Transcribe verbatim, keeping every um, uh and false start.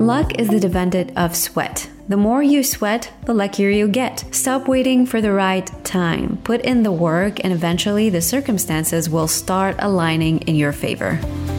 Luck is the dividend of sweat. The more you sweat, the luckier you get. Stop waiting for the right time. Put in the work and eventually the circumstances will start aligning in your favor.